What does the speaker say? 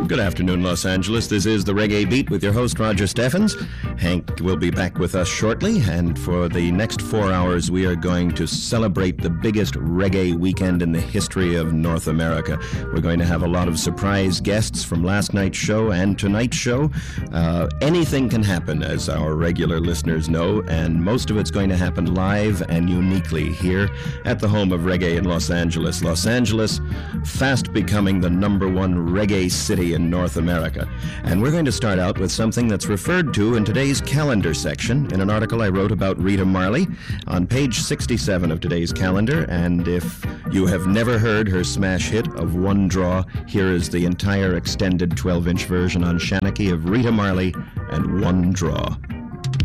Good afternoon, Los Angeles. This is the Reggae Beat with your host, Roger Steffens. Hank will be back with us shortly, and for the next 4 hours, we are going to celebrate the biggest reggae weekend in the history of North America. We're going to have a lot of surprise guests from last night's show and tonight's show. Anything can happen, as our regular listeners know, and most of it's going to happen live and uniquely here at the home of reggae in Los Angeles. Los Angeles, fast becoming the #1 reggae city in North America. And we're going to start out with something that's referred to in today's calendar section in an article I wrote about Rita Marley on page 67 of today's calendar. And if you have never heard her smash hit of One Draw, here is the entire extended 12-inch version on Shanachie of Rita Marley and One Draw.